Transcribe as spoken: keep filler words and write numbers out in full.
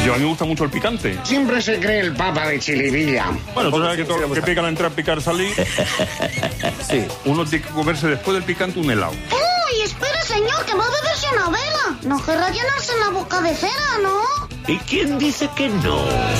Yo a mí me gusta mucho el picante. Siempre se cree el papa de Chilivilla. Bueno, tú sabes que todo lo que pica al entrar, picar salir. Sí, uno tiene que comerse después del picante un helado. ¡Uy, espere, señor, que va a beberse una vela! No querrá llenarse la boca de cera, ¿no? ¿Y quién dice que no?